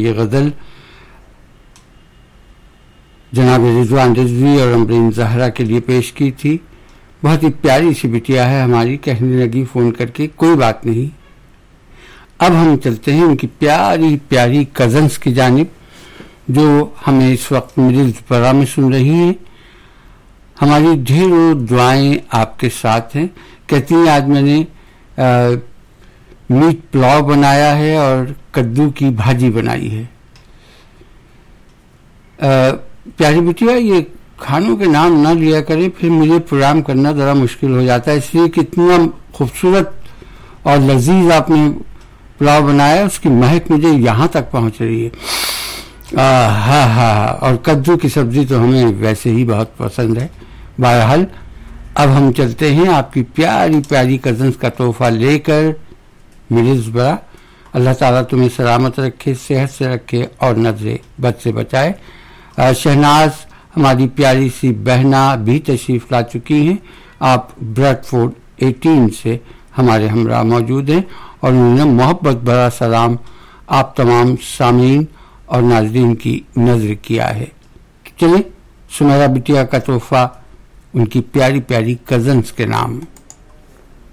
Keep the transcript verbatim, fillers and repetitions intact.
یہ غزل جناب رضوان رضوی اور امرین زہرا کے لیے پیش کی تھی. بہت ہی پیاری سی بٹیا ہے ہماری، کہنے لگی فون کر کے کوئی بات نہیں. اب ہم چلتے ہیں ان کی پیاری پیاری کزنس کی جانب جو ہمیں اس وقت مڈل پرا میں سن رہی ہیں. ہماری ڈھیروں دعائیں آپ کے ساتھ ہیں. کہتی ہیں آج میں نے میٹ پلاؤ بنایا ہے اور کدو کی بھاجی بنائی ہے. پیاری بٹیا یہ کھانوں کے نام نہ لیا کریں، پھر مجھے پروگرام کرنا ذرا مشکل ہو جاتا ہے، اس لیے کتنا خوبصورت اور لذیذ آپ نے پلاؤ بنایا، اس کی مہک مجھے یہاں تک پہنچ رہی ہے. ہاں ہاں اور کدو کی سبزی تو ہمیں ویسے ہی بہت پسند ہے. بہرحال اب ہم چلتے ہیں آپ کی پیاری پیاری کزنس کا تحفہ لے کر مرزبرا. اللہ تعالیٰ تمہیں سلامت رکھے، صحت سے رکھے اور نظر بد سے بچائے. شہناز ہماری پیاری سی بہنا بھی تشریف لا چکی ہیں. آپ بریڈ فورڈ ایٹین سے ہمارے ہمراہ موجود ہیں اور انہوں نے محبت بھرا سلام آپ تمام سامعین اور ناظرین کی نظر کیا ہے. چلیں سمیرہ بٹیا کا تحفہ ان کی پیاری پیاری کزنس کے نام.